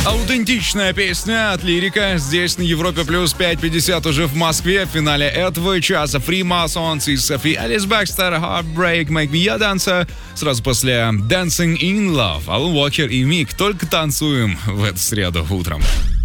Аутентичная песня от Лирика. Здесь на Европе плюс 5:50 уже в Москве. В финале этого часа Freemasons и Софи Элис Бэкстер Heartbreak Make Me Your Dancer. Сразу после Dancing in Love Алан Уокер и Мик. Только танцуем в эту среду утром.